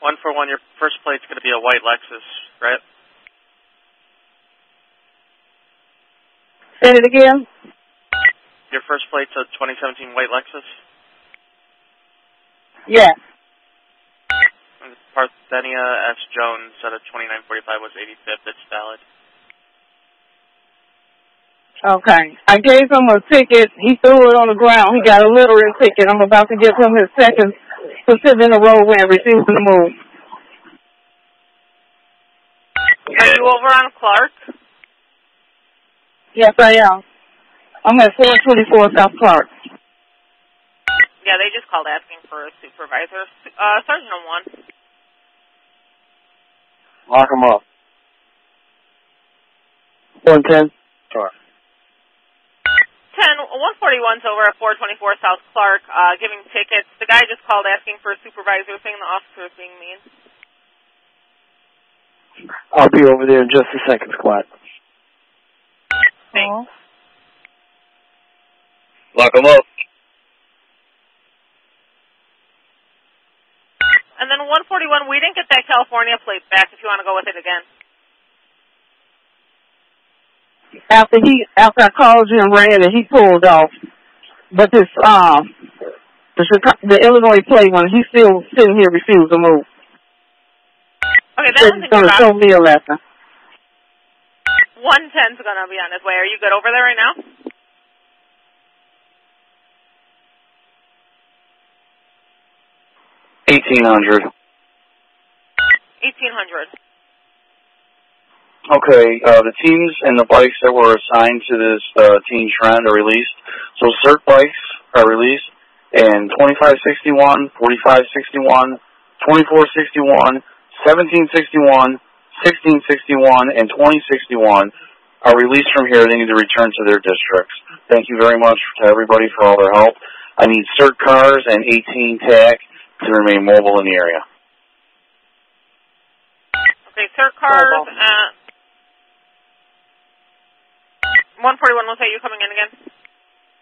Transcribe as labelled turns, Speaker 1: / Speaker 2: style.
Speaker 1: 141, your first plate's going to be a white Lexus, right?
Speaker 2: Say it again?
Speaker 1: Your first plate's a 2017 white Lexus?
Speaker 2: Yeah.
Speaker 1: And Parthenia S. Jones said a 2945 was 85th. It's valid.
Speaker 2: Okay. I gave him a ticket. He threw it on the ground. He got a littering ticket. I'm about to give him his second for sitting in the roadway and refusing to move.
Speaker 3: Are you over on Clark?
Speaker 2: Yes, I am. I'm at 424 South Clark.
Speaker 3: Yeah, they just called asking for a supervisor. Sergeant 1.
Speaker 4: Lock him up.
Speaker 2: 110.
Speaker 4: Sure.
Speaker 3: 141's over at 424 South Clark, giving tickets. The guy just called asking for a supervisor, saying the officer is being mean.
Speaker 4: I'll be over there in just a second, squad.
Speaker 3: Thanks.
Speaker 4: Lock him up.
Speaker 3: And then 141, we didn't get that California plate back if you want to go with it again.
Speaker 2: After I called you and ran it, he pulled off. But this, the Illinois plate one, he's still sitting here refusing to move.
Speaker 3: Okay, that one's in
Speaker 2: He's going to show me a lesson.
Speaker 3: 110's going to be on his way. Are you good over there right now?
Speaker 4: $1,800.
Speaker 3: 1800.
Speaker 4: Okay, the teams and the bikes that were assigned to this Team Trend are released. So CERT bikes are released, and 2561, 4561, 2461, 1761, 1661, and 2061 are released from here. They need to return to their districts. Thank you very much to everybody for all their help. I need CERT cars and 18 TAC to remain mobile in the area.
Speaker 3: Okay, CERT cars at 141, we'll say you coming in again.